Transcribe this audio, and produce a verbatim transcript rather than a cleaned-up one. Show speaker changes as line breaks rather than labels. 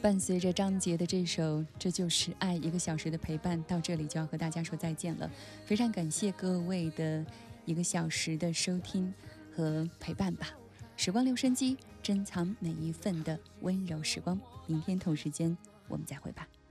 伴随着张杰的这首《这就是爱》，一个小时的陪伴到这里就要和大家说再见了。非常感谢各位的一个小时的收听和陪伴吧。时光留声机，珍藏每一份的温柔时光。明天同时间我们再会吧。